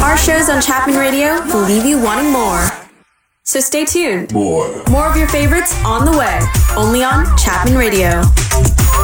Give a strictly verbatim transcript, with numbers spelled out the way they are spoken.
Our shows on Chapman Radio will leave you wanting more. So stay tuned. More. More of your favorites on the way. Only on Chapman Radio.